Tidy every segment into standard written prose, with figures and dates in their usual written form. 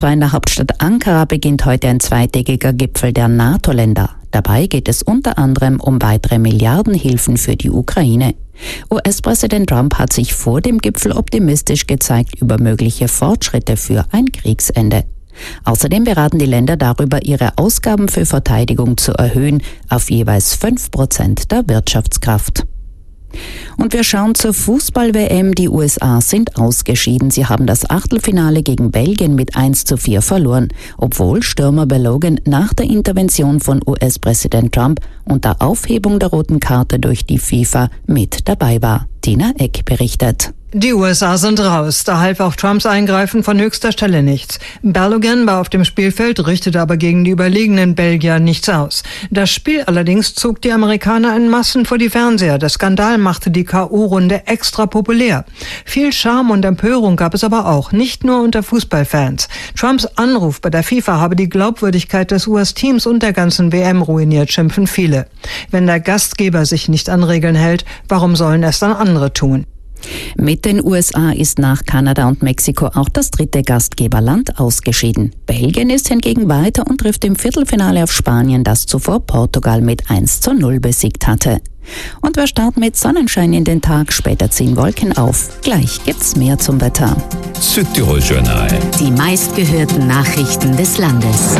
In der Hauptstadt Ankara beginnt heute ein zweitägiger Gipfel der NATO-Länder. Dabei geht es unter anderem um weitere Milliardenhilfen für die Ukraine. US-Präsident Trump hat sich vor dem Gipfel optimistisch gezeigt über mögliche Fortschritte für ein Kriegsende. Außerdem beraten die Länder darüber, ihre Ausgaben für Verteidigung zu erhöhen auf jeweils 5% der Wirtschaftskraft. Und wir schauen zur Fußball-WM. Die USA sind ausgeschieden. Sie haben das Achtelfinale gegen Belgien mit 1:4 verloren, obwohl Stürmer Balogun nach der Intervention von US-Präsident Trump und der Aufhebung der roten Karte durch die FIFA mit dabei war. Tina Eck berichtet. Die USA sind raus. Da half auch Trumps Eingreifen von höchster Stelle nichts. Balogun war auf dem Spielfeld, richtete aber gegen die überlegenen Belgier nichts aus. Das Spiel allerdings zog die Amerikaner in Massen vor die Fernseher. Der Skandal machte die K.O.-Runde extra populär. Viel Charme und Empörung gab es aber auch, nicht nur unter Fußballfans. Trumps Anruf bei der FIFA habe die Glaubwürdigkeit des US-Teams und der ganzen WM ruiniert, schimpfen viele. Wenn der Gastgeber sich nicht an Regeln hält, warum sollen es dann andere tun? Mit den USA ist nach Kanada und Mexiko auch das dritte Gastgeberland ausgeschieden. Belgien ist hingegen weiter und trifft im Viertelfinale auf Spanien, das zuvor Portugal mit 1:0 besiegt hatte. Und wir starten mit Sonnenschein in den Tag, später ziehen Wolken auf. Gleich gibt's mehr zum Wetter. Südtirol-Journal. Die meistgehörten Nachrichten des Landes.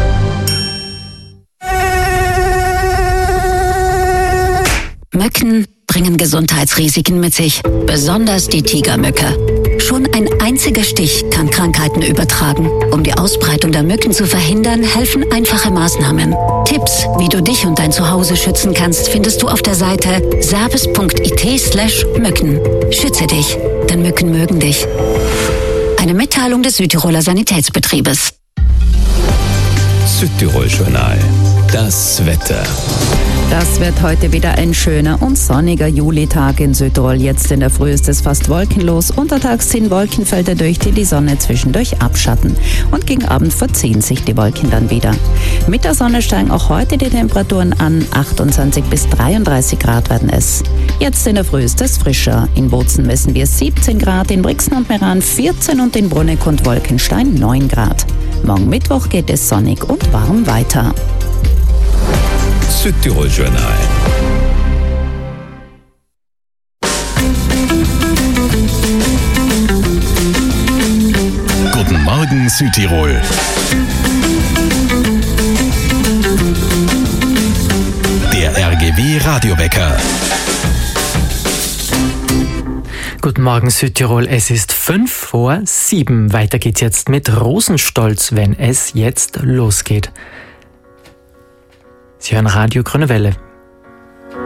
Mücken bringen Gesundheitsrisiken mit sich, besonders die Tigermücke. Schon ein einziger Stich kann Krankheiten übertragen. Um die Ausbreitung der Mücken zu verhindern, helfen einfache Maßnahmen. Tipps, wie du dich und dein Zuhause schützen kannst, findest du auf der Seite service.it/Mücken. Schütze dich, denn Mücken mögen dich. Eine Mitteilung des Südtiroler Sanitätsbetriebes. Südtirol-Journal. Das Wetter. Das wird heute wieder ein schöner und sonniger Julitag in Südtirol. Jetzt in der Früh ist es fast wolkenlos. Untertags ziehen Wolkenfelder durch, die die Sonne zwischendurch abschatten. Und gegen Abend verziehen sich die Wolken dann wieder. Mit der Sonne steigen auch heute die Temperaturen an. 28 bis 33 Grad werden es. Jetzt in der Früh ist es frischer. In Bozen messen wir 17 Grad, in Brixen und Meran 14 und in Bruneck und Wolkenstein 9 Grad. Morgen Mittwoch geht es sonnig und warm weiter. Südtirol-Journal. Guten Morgen Südtirol. Der RGW Radiowecker. Guten Morgen Südtirol, es ist 6:55. Weiter geht's jetzt mit Rosenstolz, wenn es jetzt losgeht. Sie hören Radio Grüne Welle.